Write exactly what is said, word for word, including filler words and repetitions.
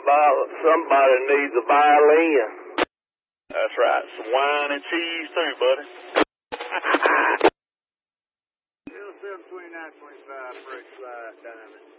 Somebody, somebody needs a violin. That's right. Some wine and cheese too, buddy. seven twenty-nine twenty-five, break slide, diamond.